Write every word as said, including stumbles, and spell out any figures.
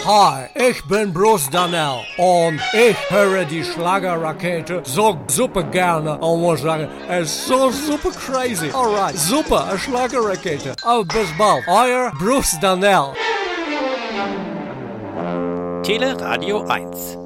Hi, ich bin Bruce Danell und ich höre die Schlagerrakete so super gerne und muss sagen, es ist so super crazy. Alright, super, eine Schlagerrakete. Oh, bis bald, euer Bruce Danell. Tele Radio eins.